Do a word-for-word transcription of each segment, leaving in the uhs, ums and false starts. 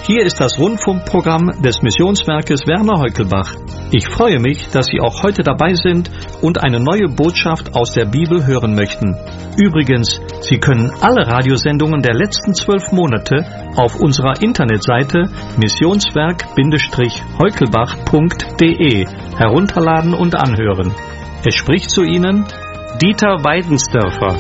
Hier ist das Rundfunkprogramm des Missionswerkes Werner Heukelbach. Ich freue mich, dass Sie auch heute dabei sind und eine neue Botschaft aus der Bibel hören möchten. Übrigens, Sie können alle Radiosendungen der letzten zwölf Monate auf unserer Internetseite missionswerk Heukelbach punkt de herunterladen und anhören. Es spricht zu Ihnen Dieter Weidensdörfer.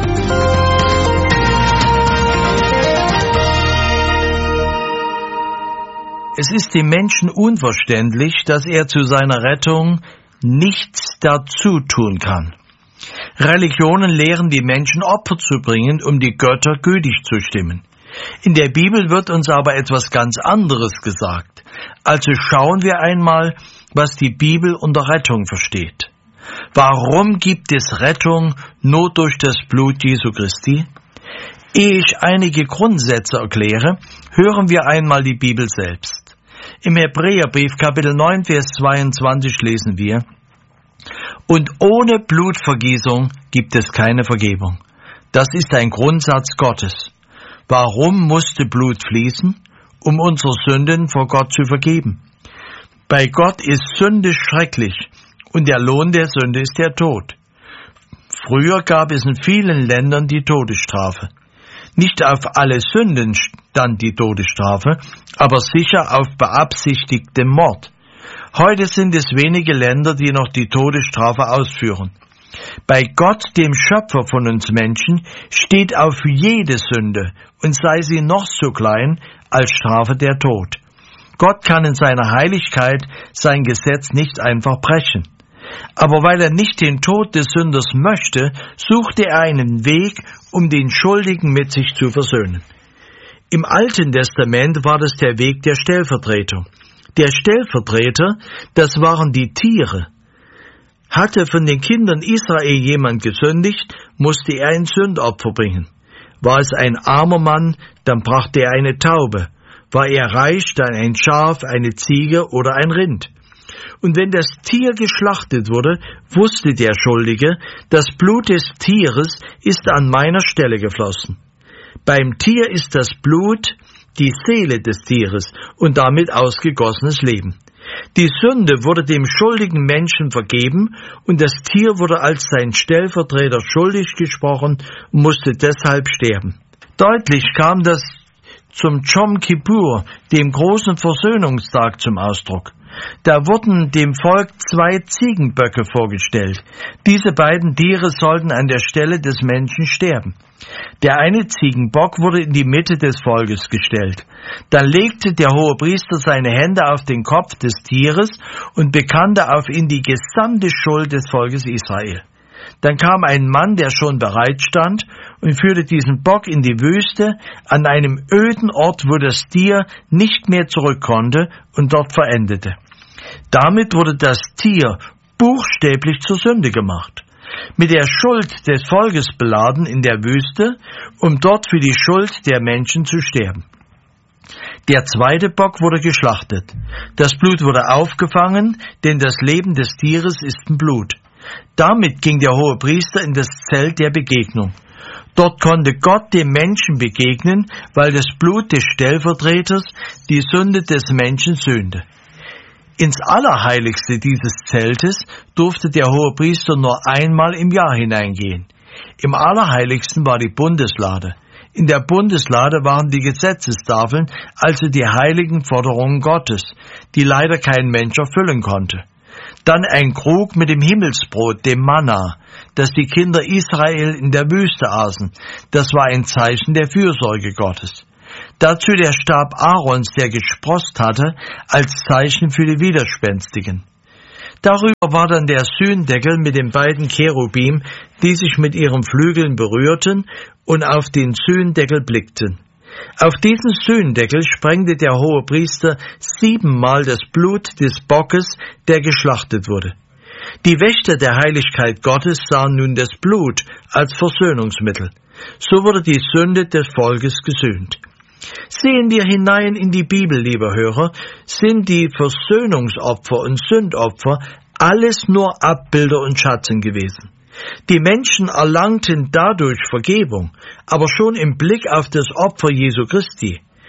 Es ist dem Menschen unverständlich, dass er zu seiner Rettung nichts dazu tun kann. Religionen lehren die Menschen, Opfer zu bringen, um die Götter gütig zu stimmen. In der Bibel wird uns aber etwas ganz anderes gesagt. Also schauen wir einmal, was die Bibel unter Rettung versteht. Warum gibt es Rettung nur durch das Blut Jesu Christi? Ehe ich einige Grundsätze erkläre, hören wir einmal die Bibel selbst. Im Hebräerbrief Kapitel neun, Vers zweiundzwanzig lesen wir: Und ohne Blutvergießung gibt es keine Vergebung. Das ist ein Grundsatz Gottes. Warum musste Blut fließen? Um unsere Sünden vor Gott zu vergeben. Bei Gott ist Sünde schrecklich und der Lohn der Sünde ist der Tod. Früher gab es in vielen Ländern die Todesstrafe. Nicht auf alle Sünden stand die Todesstrafe, aber sicher auf beabsichtigtem Mord. Heute sind es wenige Länder, die noch die Todesstrafe ausführen. Bei Gott, dem Schöpfer von uns Menschen, steht auf jede Sünde, und sei sie noch so klein, als Strafe der Tod. Gott kann in seiner Heiligkeit sein Gesetz nicht einfach brechen. Aber weil er nicht den Tod des Sünders möchte, suchte er einen Weg, um den Schuldigen mit sich zu versöhnen. Im Alten Testament war das der Weg der Stellvertretung. Der Stellvertreter, das waren die Tiere. Hatte von den Kindern Israel jemand gesündigt, musste er ein Sündopfer bringen. War es ein armer Mann, dann brachte er eine Taube. War er reich, dann ein Schaf, eine Ziege oder ein Rind. Und wenn das Tier geschlachtet wurde, wusste der Schuldige, das Blut des Tieres ist an meiner Stelle geflossen. Beim Tier ist das Blut die Seele des Tieres und damit ausgegossenes Leben. Die Sünde wurde dem schuldigen Menschen vergeben und das Tier wurde als sein Stellvertreter schuldig gesprochen und musste deshalb sterben. Deutlich kam das zum Jom Kippur, dem großen Versöhnungstag, zum Ausdruck. Da wurden dem Volk zwei Ziegenböcke vorgestellt. Diese beiden Tiere sollten an der Stelle des Menschen sterben. Der eine Ziegenbock wurde in die Mitte des Volkes gestellt. Dann legte der Hohepriester seine Hände auf den Kopf des Tieres und bekannte auf ihn die gesamte Schuld des Volkes Israel. Dann kam ein Mann, der schon bereit stand, und führte diesen Bock in die Wüste, an einem öden Ort, wo das Tier nicht mehr zurück konnte und dort verendete. Damit wurde das Tier buchstäblich zur Sünde gemacht, mit der Schuld des Volkes beladen in der Wüste, um dort für die Schuld der Menschen zu sterben. Der zweite Bock wurde geschlachtet. Das Blut wurde aufgefangen, denn das Leben des Tieres ist im Blut. Damit ging der Hohepriester in das Zelt der Begegnung. Dort konnte Gott dem Menschen begegnen, weil das Blut des Stellvertreters die Sünde des Menschen sühnte. Ins Allerheiligste dieses Zeltes durfte der Hohepriester nur einmal im Jahr hineingehen. Im Allerheiligsten war die Bundeslade. In der Bundeslade waren die Gesetzestafeln, also die heiligen Forderungen Gottes, die leider kein Mensch erfüllen konnte. Dann ein Krug mit dem Himmelsbrot, dem Manna, das die Kinder Israel in der Wüste aßen. Das war ein Zeichen der Fürsorge Gottes. Dazu der Stab Aarons, der gesproßt hatte, als Zeichen für die Widerspenstigen. Darüber war dann der Sühndeckel mit den beiden Cherubim, die sich mit ihren Flügeln berührten und auf den Sühndeckel blickten. Auf diesen Sühndeckel sprengte der Hohepriester siebenmal das Blut des Bockes, der geschlachtet wurde. Die Wächter der Heiligkeit Gottes sahen nun das Blut als Versöhnungsmittel. So wurde die Sünde des Volkes gesühnt. Sehen wir hinein in die Bibel, lieber Hörer, sind die Versöhnungsopfer und Sündopfer alles nur Abbilder und Schatten gewesen. Die Menschen erlangten dadurch Vergebung, aber schon im Blick auf das Opfer Jesu Christi.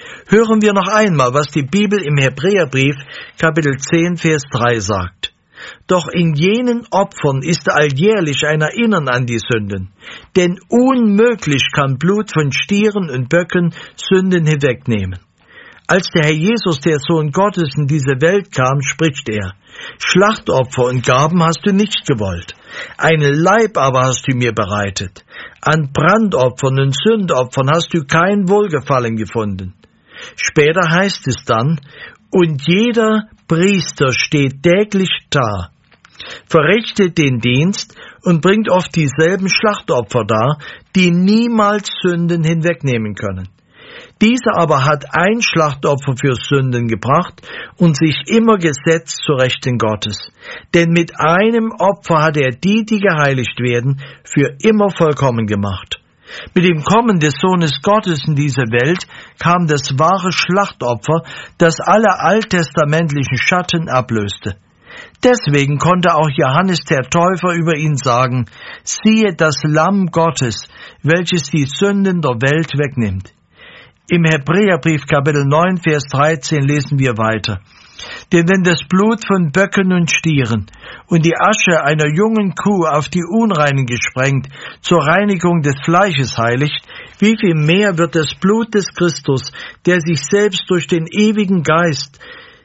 Hören wir noch einmal, was die Bibel im Hebräerbrief Kapitel zehn, Vers drei sagt. Doch in jenen Opfern ist alljährlich ein Erinnern an die Sünden. Denn unmöglich kann Blut von Stieren und Böcken Sünden hinwegnehmen. Als der Herr Jesus, der Sohn Gottes, in diese Welt kam, spricht er: Schlachtopfer und Gaben hast du nicht gewollt, einen Leib aber hast du mir bereitet. An Brandopfern und Sündopfern hast du kein Wohlgefallen gefunden. Später heißt es dann: Und jeder Priester steht täglich da, verrichtet den Dienst und bringt oft dieselben Schlachtopfer dar, die niemals Sünden hinwegnehmen können. Dieser aber hat ein Schlachtopfer für Sünden gebracht und sich immer gesetzt zur Rechten Gottes. Denn mit einem Opfer hat er die, die geheiligt werden, für immer vollkommen gemacht. Mit dem Kommen des Sohnes Gottes in diese Welt kam das wahre Schlachtopfer, das alle alttestamentlichen Schatten ablöste. Deswegen konnte auch Johannes der Täufer über ihn sagen: Siehe das Lamm Gottes, welches die Sünden der Welt wegnimmt. Im Hebräerbrief Kapitel neun, Vers dreizehn lesen wir weiter: Denn wenn das Blut von Böcken und Stieren und die Asche einer jungen Kuh auf die Unreinen gesprengt zur Reinigung des Fleisches heiligt, wie viel mehr wird das Blut des Christus, der sich selbst durch den ewigen Geist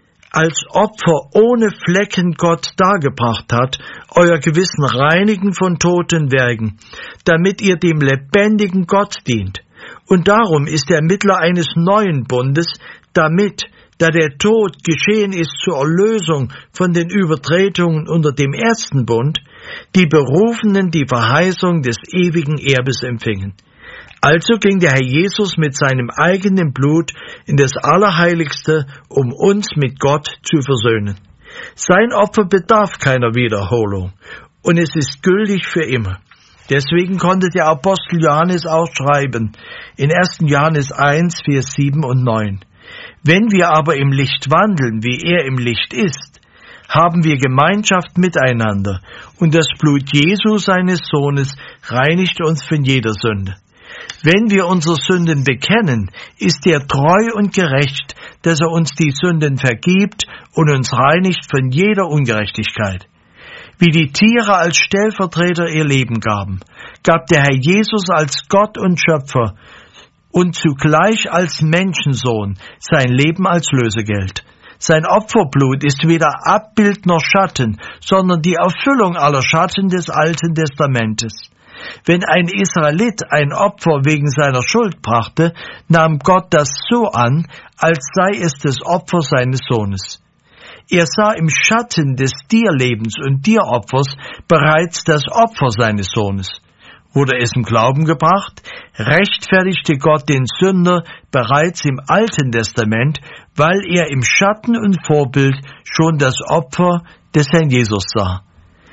als Opfer ohne Flecken Gott dargebracht hat, euer Gewissen reinigen von toten Werken, damit ihr dem lebendigen Gott dient. Und darum ist der Mittler eines neuen Bundes, damit, da der Tod geschehen ist zur Erlösung von den Übertretungen unter dem ersten Bund, die Berufenen die Verheißung des ewigen Erbes empfingen. Also ging der Herr Jesus mit seinem eigenen Blut in das Allerheiligste, um uns mit Gott zu versöhnen. Sein Opfer bedarf keiner Wiederholung, und es ist gültig für immer. Deswegen konnte der Apostel Johannes auch schreiben, in ersten Johannes eins, Vers sieben und neun. Wenn wir aber im Licht wandeln, wie er im Licht ist, haben wir Gemeinschaft miteinander, und das Blut Jesu, seines Sohnes, reinigt uns von jeder Sünde. Wenn wir unsere Sünden bekennen, ist er treu und gerecht, dass er uns die Sünden vergibt und uns reinigt von jeder Ungerechtigkeit. Wie die Tiere als Stellvertreter ihr Leben gaben, gab der Herr Jesus als Gott und Schöpfer und zugleich als Menschensohn sein Leben als Lösegeld. Sein Opferblut ist weder Abbild noch Schatten, sondern die Erfüllung aller Schatten des Alten Testamentes. Wenn ein Israelit ein Opfer wegen seiner Schuld brachte, nahm Gott das so an, als sei es das Opfer seines Sohnes. Er sah im Schatten des Tierlebens und Tieropfers bereits das Opfer seines Sohnes. Wurde es im Glauben gebracht, rechtfertigte Gott den Sünder bereits im Alten Testament, weil er im Schatten und Vorbild schon das Opfer des Herrn Jesus sah.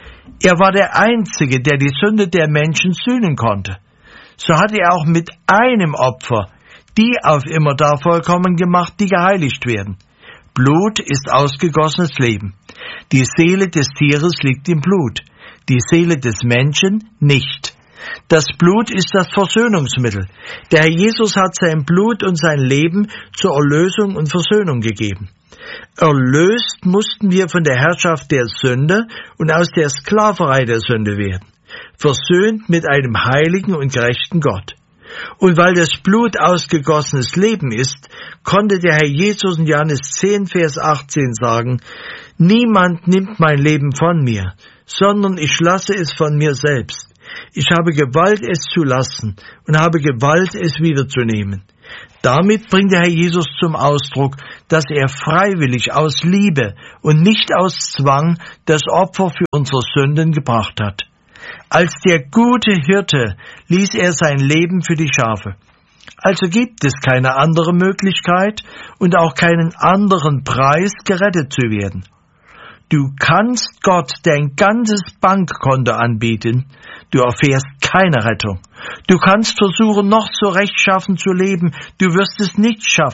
Er war der Einzige, der die Sünde der Menschen sühnen konnte. So hat er auch mit einem Opfer die auf immerdar vollkommen gemacht, die geheiligt werden. Blut ist ausgegossenes Leben. Die Seele des Tieres liegt im Blut, die Seele des Menschen nicht. Das Blut ist das Versöhnungsmittel. Der Herr Jesus hat sein Blut und sein Leben zur Erlösung und Versöhnung gegeben. Erlöst mussten wir von der Herrschaft der Sünde und aus der Sklaverei der Sünde werden, versöhnt mit einem heiligen und gerechten Gott. Und weil das Blut ausgegossenes Leben ist, konnte der Herr Jesus in Johannes zehn, Vers achtzehn sagen: Niemand nimmt mein Leben von mir, sondern ich lasse es von mir selbst. Ich habe Gewalt, es zu lassen, und habe Gewalt, es wiederzunehmen. Damit bringt der Herr Jesus zum Ausdruck, dass er freiwillig aus Liebe und nicht aus Zwang das Opfer für unsere Sünden gebracht hat. Als der gute Hirte ließ er sein Leben für die Schafe. Also gibt es keine andere Möglichkeit und auch keinen anderen Preis, gerettet zu werden. Du kannst Gott dein ganzes Bankkonto anbieten, du erfährst keine Rettung. Du kannst versuchen, noch so rechtschaffen zu leben, du wirst es nicht schaffen.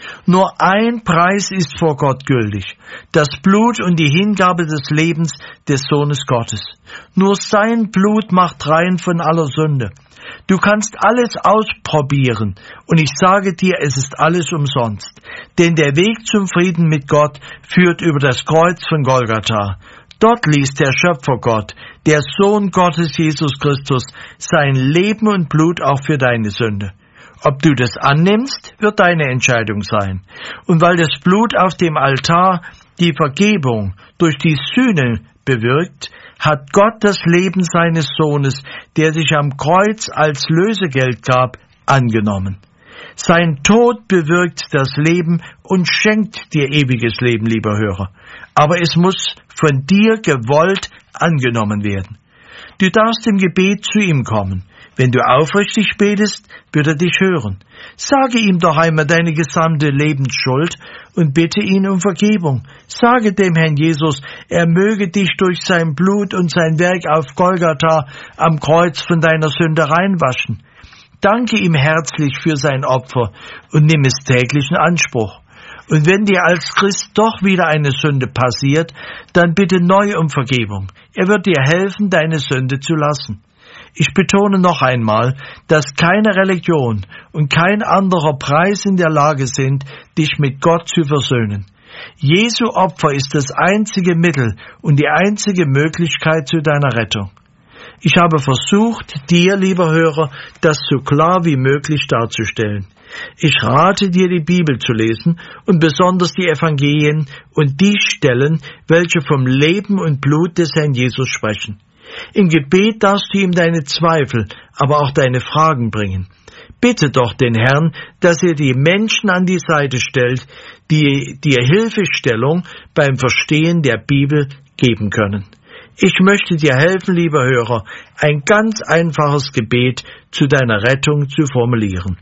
Nur ein Preis ist vor Gott gültig, das Blut und die Hingabe des Lebens des Sohnes Gottes. Nur sein Blut macht rein von aller Sünde. Du kannst alles ausprobieren, und ich sage dir, es ist alles umsonst. Denn der Weg zum Frieden mit Gott führt über das Kreuz von Golgatha. Dort ließ der Schöpfer Gott, der Sohn Gottes Jesus Christus, sein Leben und Blut auch für deine Sünde. Ob du das annimmst, wird deine Entscheidung sein. Und weil das Blut auf dem Altar die Vergebung durch die Sühne bewirkt, hat Gott das Leben seines Sohnes, der sich am Kreuz als Lösegeld gab, angenommen. Sein Tod bewirkt das Leben und schenkt dir ewiges Leben, lieber Hörer. Aber es muss von dir gewollt angenommen werden. Du darfst im Gebet zu ihm kommen. Wenn du aufrichtig betest, wird er dich hören. Sage ihm doch einmal deine gesamte Lebensschuld und bitte ihn um Vergebung. Sage dem Herrn Jesus, er möge dich durch sein Blut und sein Werk auf Golgatha am Kreuz von deiner Sünde reinwaschen. Danke ihm herzlich für sein Opfer und nimm es täglich in Anspruch. Und wenn dir als Christ doch wieder eine Sünde passiert, dann bitte neu um Vergebung. Er wird dir helfen, deine Sünde zu lassen. Ich betone noch einmal, dass keine Religion und kein anderer Preis in der Lage sind, dich mit Gott zu versöhnen. Jesu Opfer ist das einzige Mittel und die einzige Möglichkeit zu deiner Rettung. Ich habe versucht, dir, lieber Hörer, das so klar wie möglich darzustellen. Ich rate dir, die Bibel zu lesen und besonders die Evangelien und die Stellen, welche vom Leben und Blut des Herrn Jesus sprechen. Im Gebet darfst du ihm deine Zweifel, aber auch deine Fragen bringen. Bitte doch den Herrn, dass er die Menschen an die Seite stellt, die dir Hilfestellung beim Verstehen der Bibel geben können. Ich möchte dir helfen, lieber Hörer, ein ganz einfaches Gebet zu deiner Rettung zu formulieren.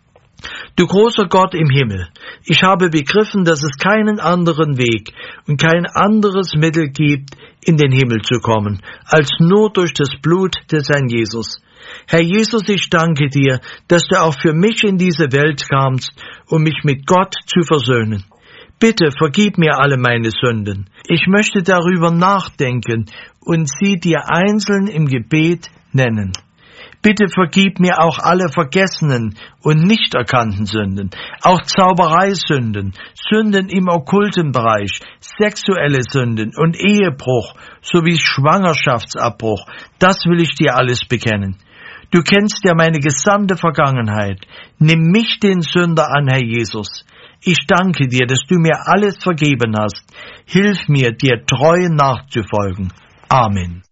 Du großer Gott im Himmel, ich habe begriffen, dass es keinen anderen Weg und kein anderes Mittel gibt, in den Himmel zu kommen, als nur durch das Blut des Herrn Jesus. Herr Jesus, ich danke dir, dass du auch für mich in diese Welt kamst, um mich mit Gott zu versöhnen. Bitte vergib mir alle meine Sünden. Ich möchte darüber nachdenken und sie dir einzeln im Gebet nennen. Bitte vergib mir auch alle vergessenen und nicht erkannten Sünden, auch Zaubereisünden, Sünden im okkulten Bereich, sexuelle Sünden und Ehebruch sowie Schwangerschaftsabbruch. Das will ich dir alles bekennen. Du kennst ja meine gesamte Vergangenheit. Nimm mich, den Sünder, an, Herr Jesus. Ich danke dir, dass du mir alles vergeben hast. Hilf mir, dir treu nachzufolgen. Amen.